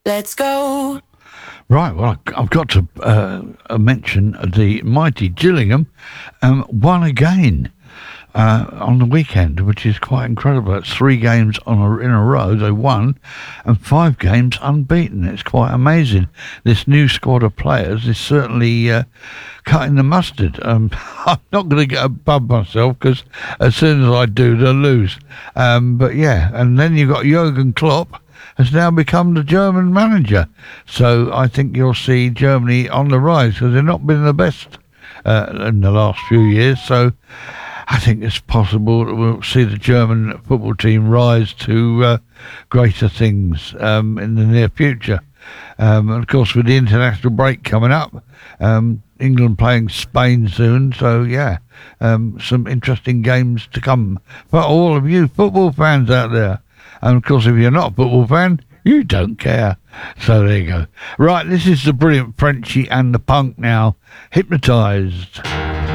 Let's go. Right, well, I've got to mention the mighty Gillingham won again on the weekend, which is quite incredible. It's 3 games in a row they won, and 5 games unbeaten. It's quite amazing. This new squad of players is certainly cutting the mustard. I'm not going to get above myself because as soon as I do, they'll lose. But yeah, and then you've got Jurgen Klopp has now become the German manager. So I think you'll see Germany on the rise because they've not been the best in the last few years. So I think it's possible that we'll see the German football team rise to greater things in the near future. And of course, with the international break coming up, England playing Spain soon. So yeah, some interesting games to come for all of you football fans out there. And of course, if you're not a football fan, you don't care. So there you go. Right, this is the brilliant Frenchie and the Punk now. Hypnotised.